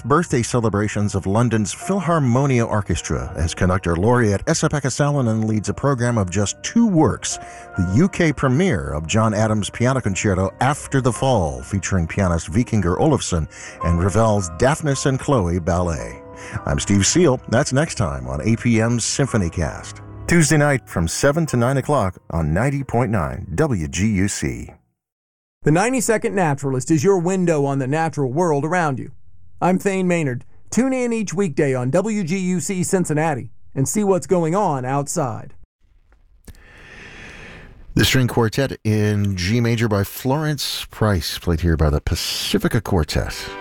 birthday celebrations of London's Philharmonia Orchestra as conductor laureate Esa-Pekka Salonen leads a program of just 2 works, the UK premiere of John Adams' Piano Concerto After the Fall, featuring pianist Vikingur Olafsson, and Ravel's Daphnis and Chloe Ballet. I'm Steve Seal. That's next time on APM's SymphonyCast. Tuesday night from 7 to 9 o'clock on 90.9 WGUC. The 90-Second Naturalist is your window on the natural world around you. I'm Thane Maynard. Tune in each weekday on WGUC Cincinnati and see what's going on outside. The string quartet in G major by Florence Price, played here by the Pacifica Quartet.